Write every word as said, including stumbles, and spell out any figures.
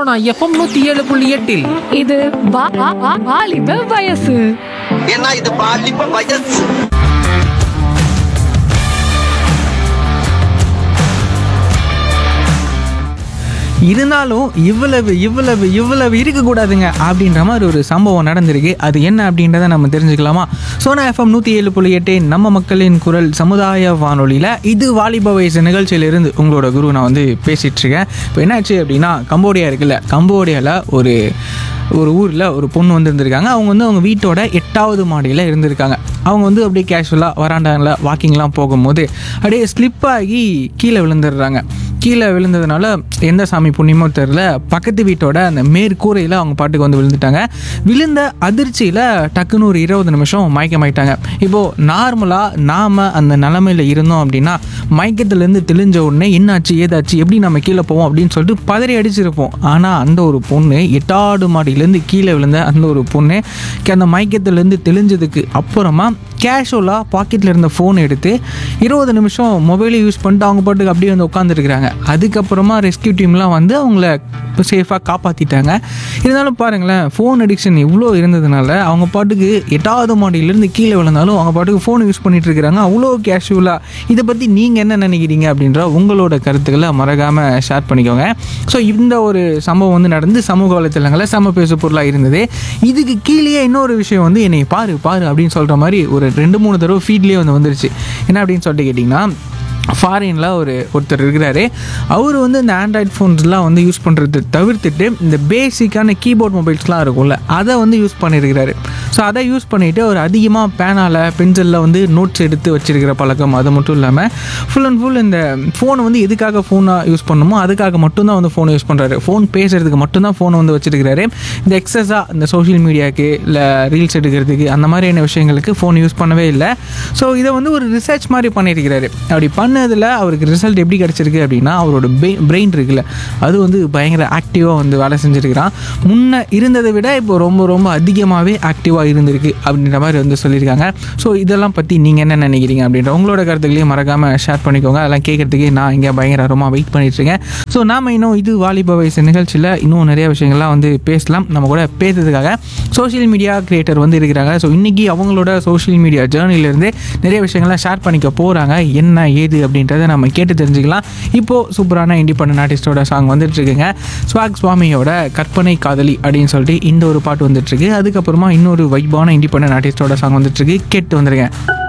Sona FM நூத்தி ஏழு புள்ளி எட்டில் இது வா- வா- வா- வாலிப வயசு. ஏன்னா இது பாலிப்ப வயசு. இருந்தாலும் இவ்வளவு இவ்வளவு இவ்வளவு இருக்கக்கூடாதுங்க அப்படின்ற மாதிரி ஒரு சம்பவம் நடந்திருக்கு. அது என்ன அப்படின்றத நம்ம தெரிஞ்சுக்கலாமா? சோனா எஃப்எம் நூற்றி ஏழு புள்ளி எட்டு நம்ம மக்களின் குரல் சமுதாய வானொலியில் இது வாலிப வயசு நிகழ்ச்சியிலிருந்து உங்களோட குரு நான் வந்து பேசிகிட்டு இருக்கேன். இப்போ என்னாச்சு அப்படின்னா, கம்போடியா இருக்குல்ல, கம்போடியாவில் ஒரு ஒரு ஊரில் ஒரு பொண்ணு வந்து இருந்திருக்காங்க. அவங்க வந்து அவங்க வீட்டோட எட்டாவது மாடியில் இருந்திருக்காங்க. அவங்க வந்து அப்படியே கேஷுவலாக வராண்டாவில் வாக்கிங்லாம் போகும்போது அப்படியே ஸ்லிப் ஆகி கீழே விழுந்துடுறாங்க. கீழே விழுந்ததுனால எந்த சாமி புண்ணியமோ தெரில, பக்கத்து வீட்டோட அந்த மேற்கூரையில் அவங்க பாட்டுக்கு வந்து விழுந்துட்டாங்க. விழுந்த அதிர்ச்சியில் டக்குன்னு ஒரு இருபது நிமிஷம் மயக்கமாயிட்டாங்க. இப்போது நார்மலாக நாம் அந்த நிலமையில் இருந்தோம் அப்படின்னா மயக்கத்துலேருந்து தெளிஞ்ச உடனே என்னாச்சு ஏதாச்சு எப்படி நம்ம கீழே போவோம் அப்படின்னு சொல்லிட்டு பதறி அடிச்சிருப்போம். ஆனால் அந்த ஒரு பொண்ணு எட்டாவது மாடியிலேருந்து கீழே விழுந்த அந்த ஒரு பொண்ணு அந்த மயக்கத்துலேருந்து தெளிஞ்சதுக்கு அப்புறமா கேஷுவலாக பாக்கெட்டில் இருந்த ஃபோன் எடுத்து இருபது நிமிஷம் மொபைலை யூஸ் பண்ணிட்டு அவங்க பாட்டுக்கு அப்படியே வந்து உட்காந்துருக்குறாங்க. அதுக்கப்புறமா ரெஸ்கியூ டீம்லாம் வந்து அவங்கள சேஃபாக காப்பாற்றிட்டாங்க. இருந்தாலும் பாருங்களேன், ஃபோன் அடிக்ஷன் இவ்வளோ இருந்ததுனால அவங்க பாட்டுக்கு எட்டாவது மாடியிலேருந்து கீழே விழுந்தாலும் அவங்க பாட்டுக்கு ஃபோன் யூஸ் பண்ணிட்டு இருக்கிறாங்க அவ்வளோ கேஷுவலாக. இதை பற்றி நீங்கள் என்ன நினைக்கிறீங்க அப்படின்ற உங்களோட கருத்துக்களை மறக்காமல் ஷேர் பண்ணிக்கோங்க. ஸோ இந்த ஒரு சம்பவம் வந்து நடந்து சமூக வலைத்தளங்களில் சம பேசு பொருளாக இருந்தது. இதுக்கு கீழேயே இன்னொரு விஷயம் வந்து என்னை பாரு பாரு அப்படின்னு சொல்கிற மாதிரி ஒரு ரெண்டு மூணு தடவை ஃபீட்லேயே வந்து வந்துருச்சு. என்ன அப்படின்னு சொல்லிட்டு கேட்டிங்கன்னா, ஃபாரினில் ஒரு ஒருத்தர் இருக்கிறாரு. அவர் வந்து இந்த ஆண்ட்ராய்ட் ஃபோன்ஸ்லாம் வந்து யூஸ் பண்ணுறது தவிர்த்துட்டு இந்த பேசிக்கான கீபோர்ட் மொபைல்ஸ்லாம் இருக்கும்ல, அதை வந்து யூஸ் பண்ணியிருக்கிறாரு. ஸோ அதை யூஸ் பண்ணிவிட்டு அவர் அதிகமாக பேனால் பென்சிலில் வந்து நோட்ஸ் எடுத்து வச்சுருக்கிற பழக்கம். அது மட்டும் இல்லாமல் ஃபுல் அண்ட் ஃபுல் இந்த ஃபோனை வந்து எதுக்காக ஃபோனாக யூஸ் பண்ணணுமோ அதுக்காக மட்டும்தான் வந்து ஃபோனை யூஸ் பண்ணுறாரு. ஃபோன் பேசுகிறதுக்கு மட்டும்தான் ஃபோனை வந்து வச்சுருக்கிறாரு. இந்த எக்ஸஸாக இந்த சோஷியல் மீடியாவுக்கு இல்லை ரீல்ஸ் எடுக்கிறதுக்கு அந்த மாதிரியான விஷயங்களுக்கு ஃபோன் யூஸ் பண்ணவே இல்லை. ஸோ இதை வந்து ஒரு ரிசர்ச் மாதிரி பண்ணியிருக்கிறாரு. அப்படி பண்ணதில் அவருக்கு ரிசல்ட் எப்படி கிடச்சிருக்கு அப்படின்னா, அவரோட பிரெயின் இருக்குல்ல, அது வந்து பயங்கர ஆக்டிவாக வந்து வேலை செஞ்சுருக்கிறான். முன்ன இருந்ததை விட இப்போ ரொம்ப ரொம்ப அதிகமாகவே ஆக்டிவாக இருந்திருக்கு அப்படின்ற மாதிரி வந்து சொல்லியிருக்காங்க. ஸோ இதெல்லாம் பற்றி நீங்கள் என்ன நினைக்கிறீங்க அப்படின்ற உங்களோட கருத்துக்களையும் மறக்காமல் ஷேர் பண்ணிக்கோங்க. அதெல்லாம் கேட்குறதுக்கு நான் இங்கே பயங்கர ரொம்ப வெயிட் பண்ணிட்டுருக்கேன். ஸோ நாம் இன்னும் இது வாலிப வயசு நிகழ்ச்சியில் இன்னும் நிறைய விஷயங்கள்லாம் வந்து பேசலாம். நம்ம கூட பேசுறதுக்காக சோஷியல் மீடியா கிரியேட்டர் வந்து இருக்கிறாங்க. ஸோ இன்றைக்கி அவங்களோட சோஷியல் மீடியா ஜேர்னிலேருந்து நிறைய விஷயங்கள்லாம் ஷேர் பண்ணிக்க போகிறாங்க. என்ன ஏது அப்படின்றத நம்ம கேட்டு தெரிஞ்சுக்கலாம். இப்போது சூப்பரான இண்டிபெண்டன்ட் ஆர்டிஸ்டோட சாங் வந்துட்டுருக்குங்க. ஸ்வாக் சுவாமியோட கற்பனை காதலி அப்படின்னு சொல்லிட்டு இந்த ஒரு பாட்டு வந்துட்டுருக்கு. அதுக்கப்புறமா இன்னொரு வைபான இண்டிபெண்டன்ட் ஆர்டிஸ்டோட சாங் வந்துட்டுருக்கு. கேட்டு வந்துருங்க.